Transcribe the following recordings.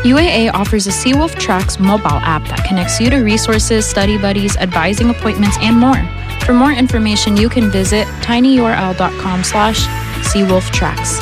UAA offers a Seawolf Tracks mobile app that connects you to resources, study buddies, advising appointments, and more. For more information, you can visit tinyurl.com/SeawolfTracks.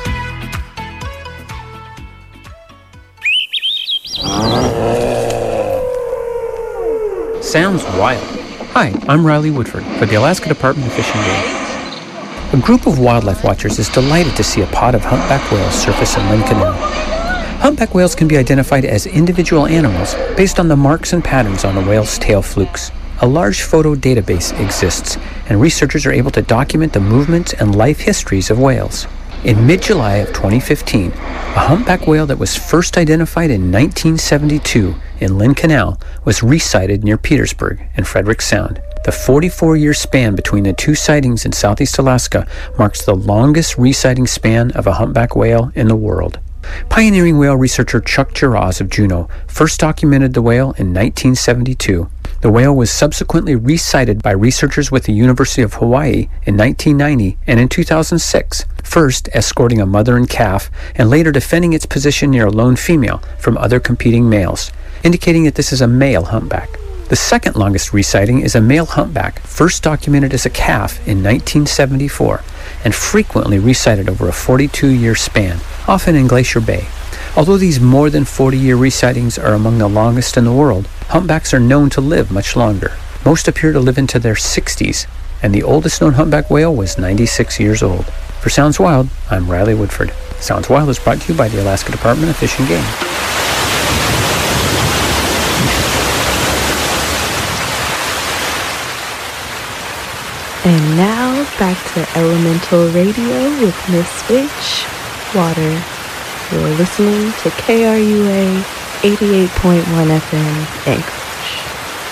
Sounds wild. Hi, I'm Riley Woodford for the Alaska Department of Fish and Game. A group of wildlife watchers is delighted to see a pod of humpback whales surface in Lynn Canal. Humpback whales can be identified as individual animals based on the marks and patterns on the whale's tail flukes. A large photo database exists, and researchers are able to document the movements and life histories of whales. In mid-July of 2015, a humpback whale that was first identified in 1972 in Lynn Canal was resighted near Petersburg and Frederick Sound. The 44-year span between the two sightings in southeast Alaska marks the longest resighting span of a humpback whale in the world. Pioneering whale researcher Chuck Giraz of Juneau first documented the whale in 1972. The whale was subsequently resighted by researchers with the University of Hawaii in 1990 and in 2006, first escorting a mother and calf and later defending its position near a lone female from other competing males, indicating that this is a male humpback. The second longest resighting is a male humpback, first documented as a calf in 1974 and frequently resighted over a 42-year span, often in Glacier Bay. Although these more than 40-year resightings are among the longest in the world, humpbacks are known to live much longer. Most appear to live into their 60s, and the oldest known humpback whale was 96 years old. For Sounds Wild, I'm Riley Woodford. Sounds Wild is brought to you by the Alaska Department of Fish and Game. And now, back to Elemental Radio with Miss Fish, Water. You're listening to KRUA 88.1 FM, Anchor.